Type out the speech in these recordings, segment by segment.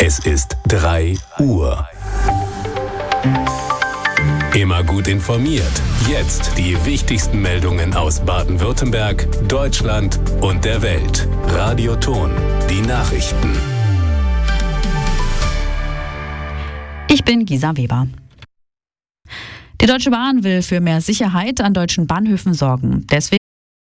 Es ist 3 Uhr. Immer gut informiert. Jetzt die wichtigsten Meldungen aus Baden-Württemberg, Deutschland und der Welt. Radio Ton, die Nachrichten. Ich bin Gisa Weber. Die Deutsche Bahn will für mehr Sicherheit an deutschen Bahnhöfen sorgen. Deswegen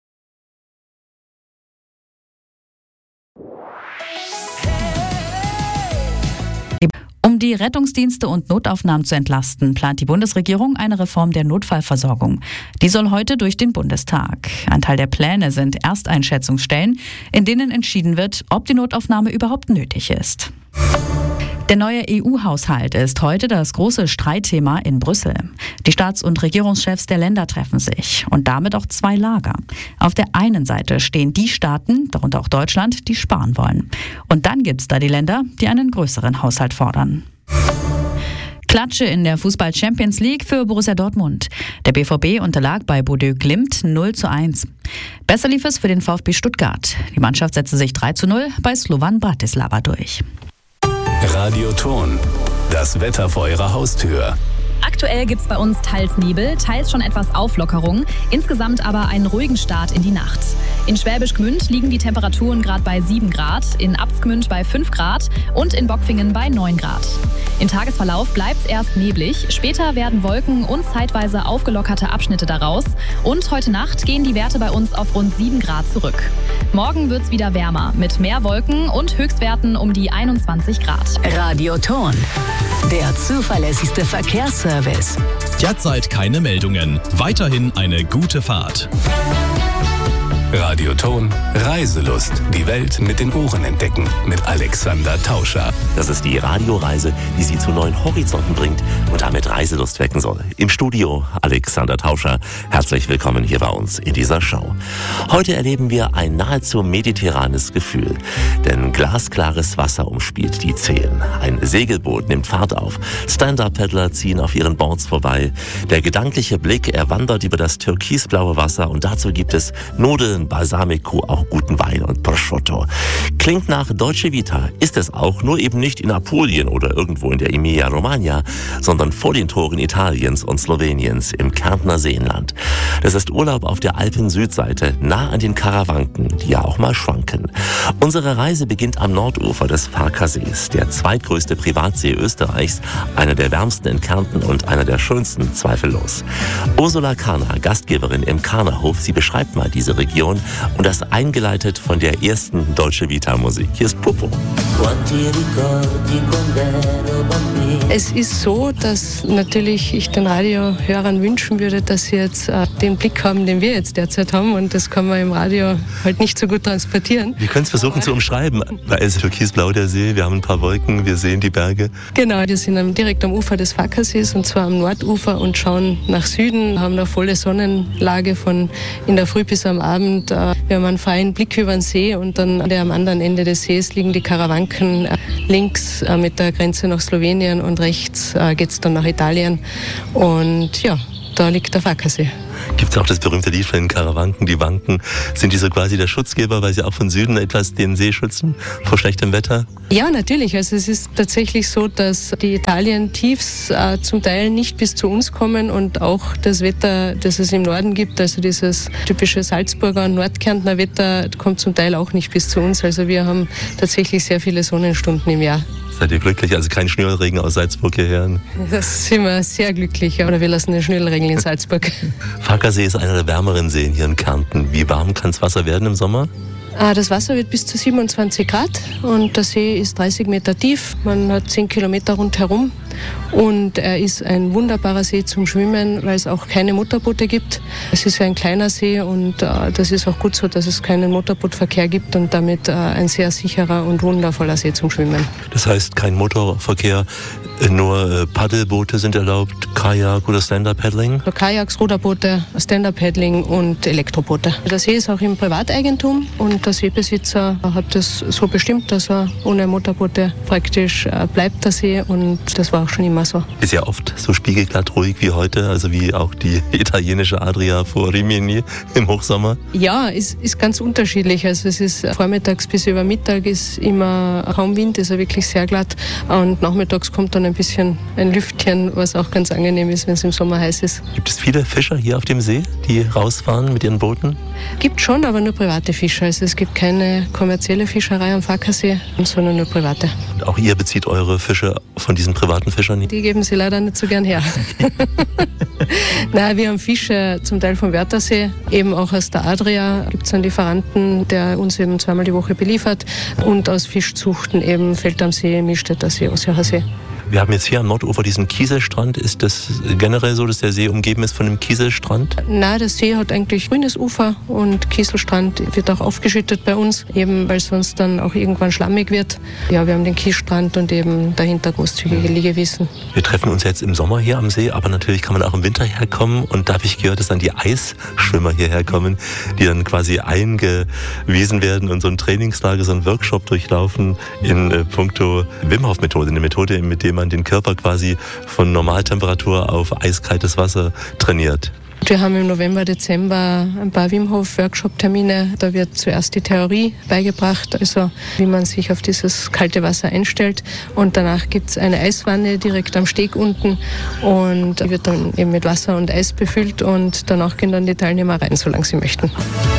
Um die Rettungsdienste und Notaufnahmen zu entlasten, plant die Bundesregierung eine Reform der Notfallversorgung. Die soll heute durch den Bundestag. Ein Teil der Pläne sind Ersteinschätzungsstellen, in denen entschieden wird, ob die Notaufnahme überhaupt nötig ist. Der neue EU-Haushalt ist heute das große Streitthema in Brüssel. Die Staats- und Regierungschefs der Länder treffen sich und damit auch 2 Lager. Auf der einen Seite stehen die Staaten, darunter auch Deutschland, die sparen wollen. Und dann gibt es da die Länder, die einen größeren Haushalt fordern. Klatsche in der Fußball-Champions League für Borussia Dortmund. Der BVB unterlag bei Bodø Glimt 0:1. Besser lief es für den VfB Stuttgart. Die Mannschaft setzte sich 3:0 bei Slovan Bratislava durch. Radio Ton, das Wetter vor Ihrer Haustür. Aktuell gibt es bei uns teils Nebel, teils schon etwas Auflockerung, insgesamt aber einen ruhigen Start in die Nacht. In Schwäbisch Gmünd liegen die Temperaturen gerade bei 7 Grad, in Abtsgmünd bei 5 Grad und in Bockfingen bei 9 Grad. Im Tagesverlauf bleibt es erst neblig, später werden Wolken und zeitweise aufgelockerte Abschnitte daraus und heute Nacht gehen die Werte bei uns auf rund 7 Grad zurück. Morgen wird es wieder wärmer, mit mehr Wolken und Höchstwerten um die 21 Grad. Radio Ton, der zuverlässigste Verkehrsservice. Derzeit keine Meldungen. Weiterhin eine gute Fahrt. Radio Ton, Reiselust. Die Welt mit den Ohren entdecken. Mit Alexander Tauscher. Das ist die Radioreise, die Sie zu neuen Horizonten bringt und damit Reiselust wecken soll. Im Studio Alexander Tauscher. Herzlich willkommen hier bei uns in dieser Show. Heute erleben wir ein nahezu mediterranes Gefühl. Denn glasklares Wasser umspielt die Zehen. Ein Segelboot nimmt Fahrt auf. Stand-Up-Paddler ziehen auf ihren Boards vorbei. Der gedankliche Blick, er wandert über das türkisblaue Wasser und dazu gibt es Nudeln, Balsamico, auch guten Wein und Prosciutto. Klingt nach Dolce Vita, ist es auch, nur eben nicht in Apulien oder irgendwo in der Emilia-Romagna, sondern vor den Toren Italiens und Sloweniens im Kärntner Seenland. Das ist Urlaub auf der Alpen-Südseite, nah an den Karawanken, die ja auch mal schwanken. Unsere Reise beginnt am Nordufer des Farkasees, der zweitgrößte Privatsee Österreichs, einer der wärmsten in Kärnten und einer der schönsten, zweifellos. Ursula Karner, Gastgeberin im Karnerhof, sie beschreibt mal diese Region und das eingeleitet von der ersten Dolce Vita Musik. Hier ist Popo. Es ist so, dass natürlich ich den Radiohörern wünschen würde, dass sie jetzt den Blick haben, den wir jetzt derzeit haben, und das kann man im Radio halt nicht so gut transportieren. Wir können es versuchen zu umschreiben. Da ist türkisblau der See, wir haben ein paar Wolken, wir sehen die Berge. Genau, wir sind direkt am Ufer des Farkasees, und zwar am Nordufer, und schauen nach Süden, haben eine volle Sonnenlage von in der Früh bis am Abend. Wir haben einen freien Blick über den See, und dann am anderen Ende des Sees liegen die Karawanken, links mit der Grenze nach Slowenien und rechts geht es dann nach Italien. Und ja, da liegt der Farkasee. Gibt es auch das berühmte Lied von den Karawanken, die Wanken? Sind die so quasi der Schutzgeber, weil sie auch von Süden etwas den See schützen vor schlechtem Wetter? Ja, natürlich. Also es ist tatsächlich so, dass die Italien-Tiefs zum Teil nicht bis zu uns kommen, und auch das Wetter, das es im Norden gibt, also dieses typische Salzburger und Nordkärntner Wetter, kommt zum Teil auch nicht bis zu uns. Also wir haben tatsächlich sehr viele Sonnenstunden im Jahr. Seid ihr glücklich? Also kein Schnürregen aus Salzburg hierher? Das sind wir sehr glücklich. Oder wir lassen den Schnürregen in Salzburg. Farkasee ist einer der wärmeren Seen hier in Kärnten. Wie warm kann das Wasser werden im Sommer? Das Wasser wird bis zu 27 Grad und der See ist 30 Meter tief. Man hat 10 Kilometer rundherum, und er ist ein wunderbarer See zum Schwimmen, weil es auch keine Motorboote gibt. Es ist ein kleiner See, und das ist auch gut so, dass es keinen Motorbootverkehr gibt, und damit ein sehr sicherer und wundervoller See zum Schwimmen. Das heißt, kein Motorverkehr. Nur Paddelboote sind erlaubt, Kajak oder Stand-Up-Paddling? Kajaks, Ruderboote, Stand-Up-Paddling und Elektroboote. Der See ist auch im Privateigentum und der Seebesitzer hat das so bestimmt, dass er ohne Motorboote praktisch bleibt, der See, und das war auch schon immer so. Ist ja oft so spiegelglatt ruhig wie heute, also wie auch die italienische Adria vor Rimini im Hochsommer? Ja, ist ganz unterschiedlich. Also es ist vormittags bis über Mittag ist immer kaum Wind, ist er wirklich sehr glatt, und nachmittags kommt dann ein bisschen ein Lüftchen, was auch ganz angenehm ist, wenn es im Sommer heiß ist. Gibt es viele Fischer hier auf dem See, die rausfahren mit ihren Booten? Gibt schon, aber nur private Fischer. Also es gibt keine kommerzielle Fischerei am Fackersee, sondern nur private. Und auch ihr bezieht eure Fische von diesen privaten Fischern? Die geben sie leider nicht so gern her. Nein, wir haben Fische zum Teil vom Wörthersee, eben auch aus der Adria gibt es einen Lieferanten, der uns eben zweimal die Woche beliefert, und aus Fischzuchten eben Feld am See, Milstädter See, Ossiacher See. Wir haben jetzt hier am Nordufer diesen Kieselstrand. Ist das generell so, dass der See umgeben ist von einem Kieselstrand? Nein, der See hat eigentlich grünes Ufer, und Kieselstrand wird auch aufgeschüttet bei uns, eben weil sonst dann auch irgendwann schlammig wird. Ja, wir haben den Kiesstrand und eben dahinter großzügige Liegewiesen. Wir treffen uns jetzt im Sommer hier am See, aber natürlich kann man auch im Winter herkommen, und da habe ich gehört, dass dann die Eisschwimmer hierher kommen, die dann quasi eingewiesen werden und so ein Trainingslager, so einen Workshop durchlaufen in puncto Wim Hof Methode, eine Methode, mit der man den Körper quasi von Normaltemperatur auf eiskaltes Wasser trainiert. Wir haben im November, Dezember ein paar Wim Hof Workshop-Termine. Da wird zuerst die Theorie beigebracht, also wie man sich auf dieses kalte Wasser einstellt. Und danach gibt es eine Eiswanne direkt am Steg unten, und die wird dann eben mit Wasser und Eis befüllt, und danach gehen dann die Teilnehmer rein, solange sie möchten.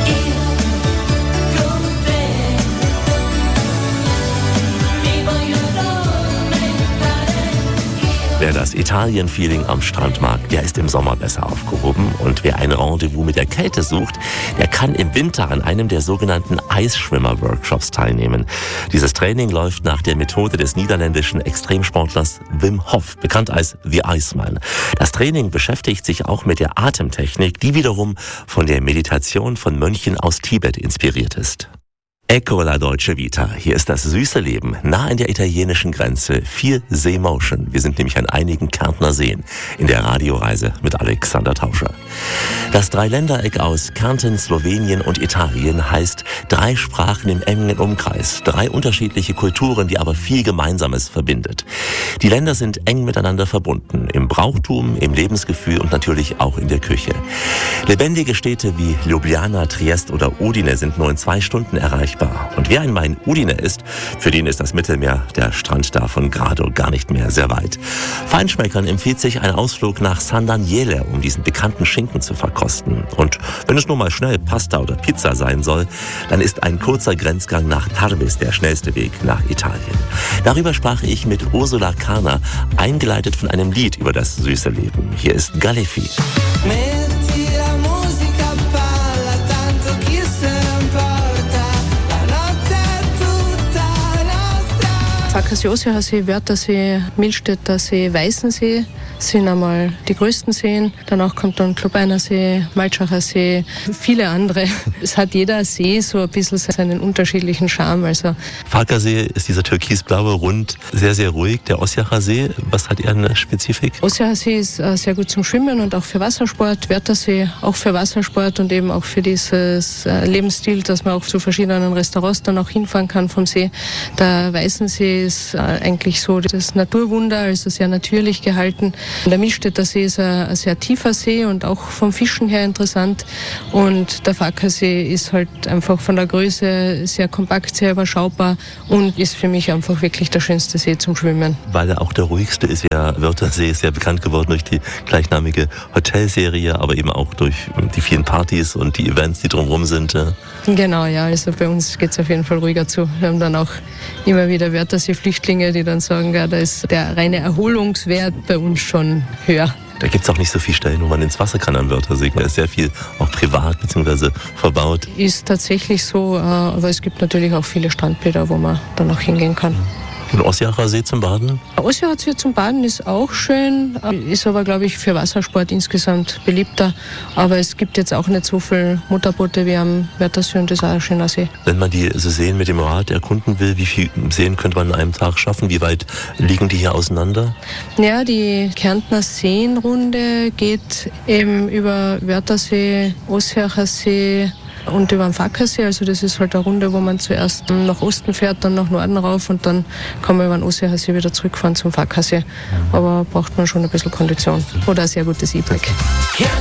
Wer das Italien-Feeling am Strand mag, der ist im Sommer besser aufgehoben. Und wer ein Rendezvous mit der Kälte sucht, der kann im Winter an einem der sogenannten Eisschwimmer-Workshops teilnehmen. Dieses Training läuft nach der Methode des niederländischen Extremsportlers Wim Hof, bekannt als The Iceman. Das Training beschäftigt sich auch mit der Atemtechnik, die wiederum von der Meditation von Mönchen aus Tibet inspiriert ist. Ecco la Dolce Vita. Hier ist das süße Leben, nah an der italienischen Grenze. 4 Seemotion. Wir sind nämlich an einigen Kärntner Seen in der Radioreise mit Alexander Tauscher. Das Dreiländereck aus Kärnten, Slowenien und Italien heißt 3 Sprachen im engen Umkreis. 3 unterschiedliche Kulturen, die aber viel Gemeinsames verbindet. Die Länder sind eng miteinander verbunden. Im Brauchtum, im Lebensgefühl und natürlich auch in der Küche. Lebendige Städte wie Ljubljana, Triest oder Udine sind nur in 2 Stunden erreichbar. Und wer einmal in Udine ist, für den ist das Mittelmeer, der Strand da von Grado, gar nicht mehr sehr weit. Feinschmeckern empfiehlt sich ein Ausflug nach San Daniele, um diesen bekannten Schinken zu verkosten. Und wenn es nur mal schnell Pasta oder Pizza sein soll, dann ist ein kurzer Grenzgang nach Tarbes der schnellste Weg nach Italien. Darüber sprach ich mit Ursula Kahner, eingeleitet von einem Lied über das süße Leben. Hier ist Galefi. Fackersee, Ossiacher See, Wörthersee, Milstädter See, Weißensee sind einmal die größten Seen. Danach kommt dann Klobeiner See, Maltschacher See, viele andere. Es hat jeder See so ein bisschen seinen unterschiedlichen Charme. Also Fackersee ist dieser türkisblaue Rund, sehr, sehr ruhig. Der Ossiacher See, was hat er eine Spezifik? Ossiacher See ist sehr gut zum Schwimmen und auch für Wassersport. Wörthersee auch für Wassersport und eben auch für dieses Lebensstil, dass man auch zu verschiedenen Restaurants dann auch hinfahren kann vom See. Der Weißensee ist eigentlich so das Naturwunder, also sehr natürlich gehalten. Der Milstädter See ist ein sehr tiefer See und auch vom Fischen her interessant. Und der Fackersee ist halt einfach von der Größe sehr kompakt, sehr überschaubar und ist für mich einfach wirklich der schönste See zum Schwimmen. Weil er auch der ruhigste ist. Ja, Wörthersee ist ja bekannt geworden durch die gleichnamige Hotelserie, aber eben auch durch die vielen Partys und die Events, die drumherum sind. Genau, ja, also bei uns geht es auf jeden Fall ruhiger zu. Wir haben dann auch immer wieder Wörthersee-Flüchtlinge, die dann sagen, ja, da ist der reine Erholungswert bei uns schon höher. Da gibt es auch nicht so viele Stellen, wo man ins Wasser kann am Wörthersee. Da ist sehr viel auch privat bzw. verbaut. Ist tatsächlich so, aber es gibt natürlich auch viele Strandbäder, wo man dann auch hingehen kann. Den Ossiacher See zum Baden? Der Ossiacher See zum Baden ist auch schön, ist aber, glaube ich, für Wassersport insgesamt beliebter. Aber es gibt jetzt auch nicht so viele Motorboote wie am Wörthersee und das ist auch ein schöner See. Wenn man die Seen mit dem Rad erkunden will, wie viele Seen könnte man an einem Tag schaffen? Wie weit liegen die hier auseinander? Ja, die Kärntner Seenrunde geht eben über Wörthersee, Ossiacher See und über den Fackersee. Also das ist halt eine Runde, wo man zuerst nach Osten fährt, dann nach Norden rauf und dann kann man über den Ossiacher See wieder zurückfahren zum Fackersee. Aber braucht man schon ein bisschen Kondition oder ein sehr gutes E-Bike.